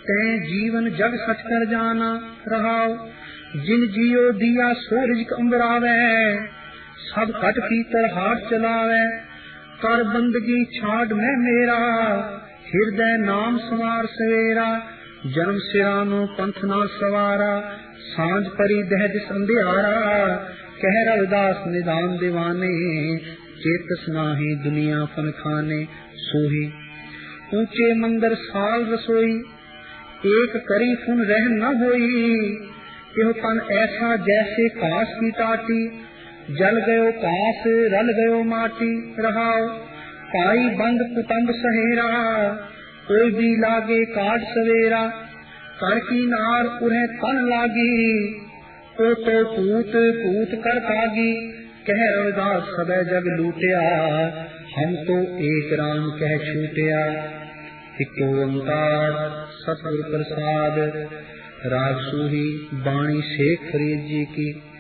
तै जीवन जग सच कर जाना रहाओ। जिन जियो दिया सो रिजक अंबरावे, सब कट पीतर हाथ चलावे। कर बंदगी छाड़ मैं मेरा, हिरदय नाम संवार सवेरा। जन्म सिरानो पंथ ना सवारा, सांझ परी दह दिस अंधियारा। कह रविदास निदान दीवाने, चेतस नाही दुनिया फन खाने। सोही ऊंचे मंदिर साल रसोई, एक करी फुन रह न होई। यह तन ऐसा जैसे काश की टाटी, जल गयो काश रल गयो माटी। रहाओ पाई बंद कुटुंब सहेरा, कोई भी लागे काट सवेरा। कर की नार उन्हें तन लागी, तो पूत पूत कर भागी। कह रविदास सबे जग लूटिया, हम तो एक राम कह छूटिया। एक ओंकार सतगुर प्रसाद, राग सूही बाणी शेख फरीद जी की।